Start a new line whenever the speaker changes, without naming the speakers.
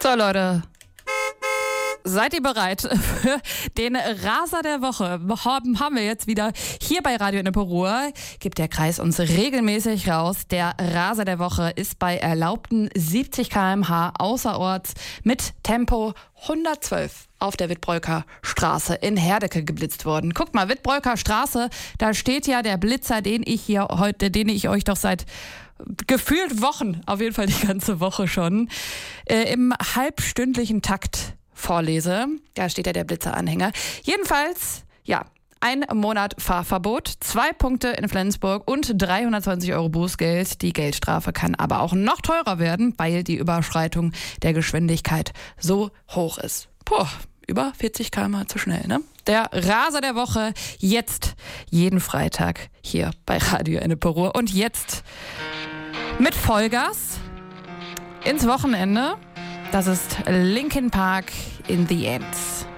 So, Leute. Seid ihr bereit für den Raser der Woche? Haben wir jetzt wieder hier bei Radio Ennepe-Ruhr. Gibt der Kreis uns regelmäßig raus. Der Raser der Woche ist bei erlaubten 70 km/h außerorts mit Tempo 112 auf der Wittbreuker Straße in Herdecke geblitzt worden. Guckt mal, Wittbreuker Straße, da steht ja der Blitzer, den ich euch doch seit gefühlt Wochen, auf jeden Fall die ganze Woche schon, im halbstündlichen Takt vorlese. Da steht ja der Blitzeranhänger. Jedenfalls, ja, 1 Monat Fahrverbot, 2 Punkte in Flensburg und 320 € Bußgeld. Die Geldstrafe kann aber auch noch teurer werden, weil die Überschreitung der Geschwindigkeit so hoch ist. Über 40 km/h zu schnell, ne? Der Raser der Woche jetzt jeden Freitag hier bei Radio Ennepe-Ruhr. Und jetzt mit Vollgas ins Wochenende. Das ist Linkin Park in the Ends.